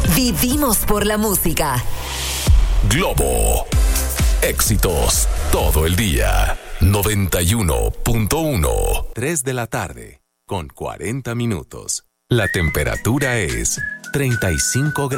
Vivimos por la música. Globo. Éxitos todo el día. 91.1. 3 de la tarde con 40 minutos. La temperatura es 35 grados.